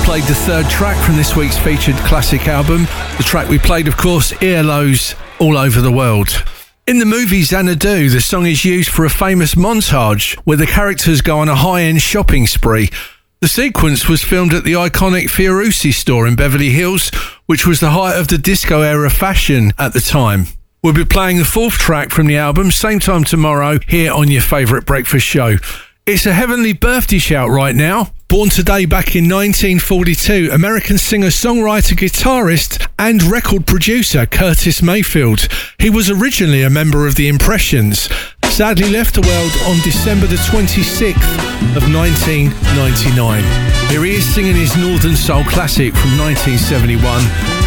played the third track from this week's featured classic album. The track we played, of course, ELO's All Over the World. In the movie Xanadu, the song is used for a famous montage where the characters go on a high-end shopping spree. The sequence was filmed at the iconic Fiorucci store in Beverly Hills, which was the height of the disco-era fashion at the time. We'll be playing the fourth track from the album, same time tomorrow, here on your favourite breakfast show. It's a heavenly birthday shout right now. Born today back in 1942, American singer, songwriter, guitarist and record producer Curtis Mayfield. He was originally a member of the Impressions. Sadly left the world on December the 26th of 1999. Here he is singing his Northern Soul classic from 1971.